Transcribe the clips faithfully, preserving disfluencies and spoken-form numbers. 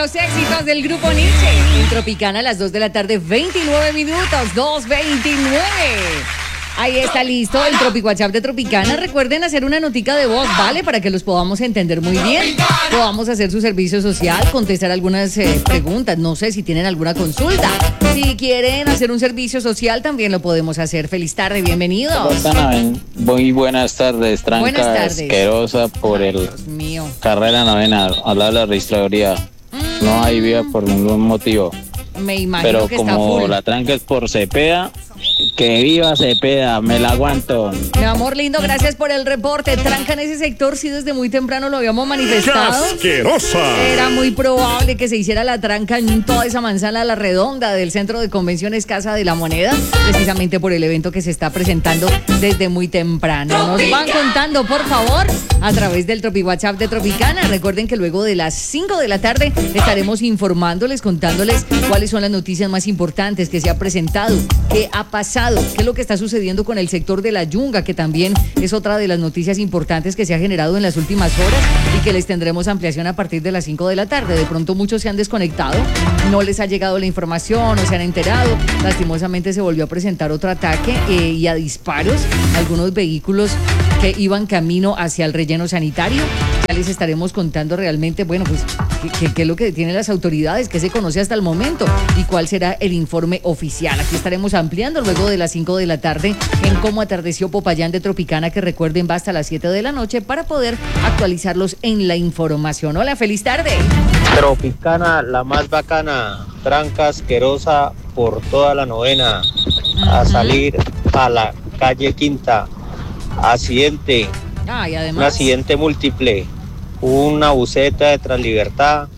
los éxitos del grupo Nietzsche. En Tropicana a las dos de la tarde, veintinueve minutos, dos veintinueve. Ahí está listo el Tropi WhatsApp de Tropicana. Recuerden hacer una notica de voz, ¿vale? Para que los podamos entender muy bien. Podamos hacer su servicio social, contestar algunas eh, preguntas. No sé si tienen alguna consulta. Si quieren hacer un servicio social, también lo podemos hacer. Feliz tarde, bienvenidos. Muy buenas tardes, Tranca Buenas tardes. Asquerosa por Ay, el Dios mío. carrera novena. Habla de la registraduría. Mm. No hay vía por ningún motivo. Me imagino Pero que está como full. la tranca es por Cepeda, que viva Cepeda, me la aguanto. Mi amor lindo, gracias por el reporte. Tranca en ese sector, sí, desde muy temprano lo habíamos manifestado. ¡Asquerosa! Era muy probable que se hiciera la tranca en toda esa manzana La Redonda del Centro de Convenciones Casa de la Moneda, precisamente por el evento que se está presentando desde muy temprano. Nos van contando, por favor, a través del Tropi WhatsApp de Tropicana. Recuerden que luego de las cinco de la tarde estaremos informándoles, contándoles cuáles son las noticias más importantes que se ha presentado, qué ha pasado, qué es lo que está sucediendo con el sector de la Yunga, que también es otra de las noticias importantes que se ha generado en las últimas horas y que les tendremos ampliación a partir de las cinco de la tarde. De pronto muchos se han desconectado, no les ha llegado la información, no se han enterado. Lastimosamente se volvió a presentar otro ataque eh, y a disparos a algunos vehículos que iban camino hacia el relleno sanitario. Ya les estaremos contando realmente, bueno, pues qué, qué, qué es lo que tienen las autoridades, qué se conoce hasta el momento y cuál será el informe oficial. Aquí estaremos ampliando luego de las cinco de la tarde en cómo atardeció Popayán de Tropicana, que recuerden va hasta las siete de la noche para poder actualizarlos en la información. Hola, feliz tarde. Tropicana, la más bacana, tranca asquerosa por toda la novena, a salir a la calle Quinta, accidente, Ah, y un además, accidente múltiple, una buseta de Translibertad,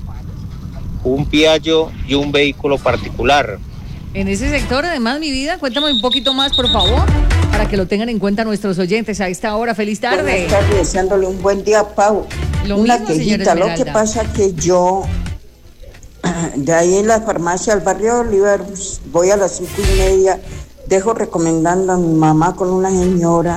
un Piaggio y un vehículo particular. en ese sector, además, mi vida, cuéntame un poquito más, por favor, para que lo tengan en cuenta nuestros oyentes a esta hora. Feliz tarde. Buenas tardes, deseándole un buen día, Pau. Lo Una mismo, señora quejita, lo que Esmeralda. pasa que yo, de ahí en la farmacia del barrio Oliver, voy a las cinco y media, dejo recomendando a mi mamá con una señora,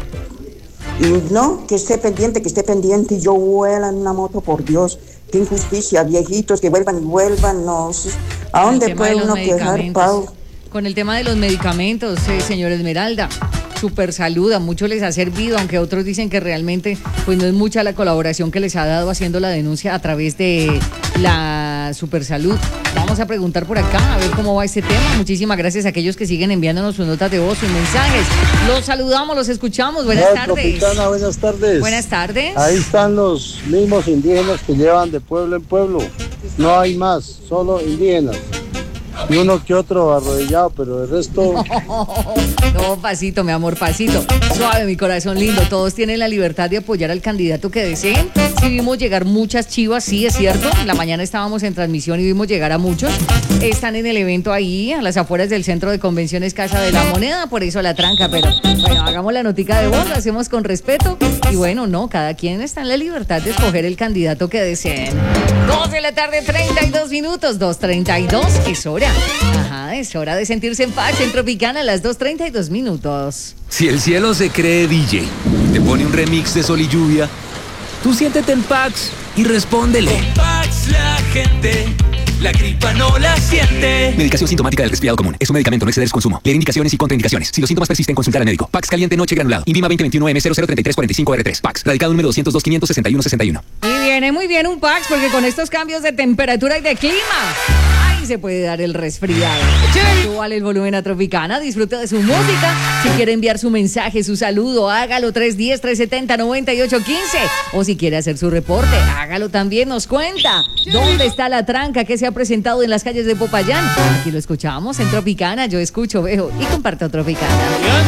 y no, que esté pendiente, que esté pendiente, y yo vuelo en una moto, por Dios, qué injusticia, viejitos que vuelvan y vuelvan, no, ¿a Con el dónde tema puede de los uno quejar, medicamentos. Pau? Con el tema de los medicamentos, eh, señor Esmeralda, super salud, a muchos les ha servido, aunque otros dicen que realmente pues no es mucha la colaboración que les ha dado haciendo la denuncia a través de la super salud. Vamos a preguntar por acá a ver cómo va este tema. Muchísimas gracias a aquellos que siguen enviándonos sus notas de voz, sus mensajes. Los saludamos, los escuchamos. Buenas Hola, tardes. Tropicana, buenas tardes. Buenas tardes. Ahí están los mismos indígenas que llevan de pueblo en pueblo. No hay más, solo indígenas. Y uno que otro arrodillado, pero el resto... No, pasito, mi amor, pasito. Suave, mi corazón lindo. Todos tienen la libertad de apoyar al candidato que deseen. Sí vimos llegar muchas chivas, sí, es cierto. En la mañana estábamos en transmisión y vimos llegar a muchos. Están en el evento ahí, a las afueras del Centro de Convenciones Casa de la Moneda, por eso la tranca. Pero bueno, hagamos la notica de voz, lo hacemos con respeto. Y bueno, no, cada quien está en la libertad de escoger el candidato que deseen. Dos de la tarde, treinta y dos minutos, dos treinta y dos, es hora. Ajá, es hora de sentirse en paz en Tropicana a las dos treinta y dos minutos. Si el cielo se cree D J, te pone un remix de Sol y Lluvia, tú siéntete en Pax y respóndele. Con Pax la gente, la gripa no la siente. Medicación sintomática del resfriado común. Es un medicamento, no exceder su consumo. Leer indicaciones y contraindicaciones. Si los síntomas persisten, consultar al médico. Pax caliente noche granulado. Invima veinte veintiuno M cero cero treinta y tres cuarenta y cinco R tres. Pax. Radicado número doscientos dos quinientos sesenta y uno sesenta y uno. Y viene muy bien un Pax porque con estos cambios de temperatura y de clima, ahí se puede dar el resfriado. Súbale el volumen a Tropicana, disfruta de su música. Si quiere enviar su mensaje, su saludo, hágalo tres uno cero, tres siete cero, nueve ocho uno cinco. O si quiere hacer su reporte, hágalo también, nos cuenta. ¿Dónde está la tranca que se ha presentado en las calles de Popayán? Aquí lo escuchamos en Tropicana. Yo escucho, veo y comparto Tropicana.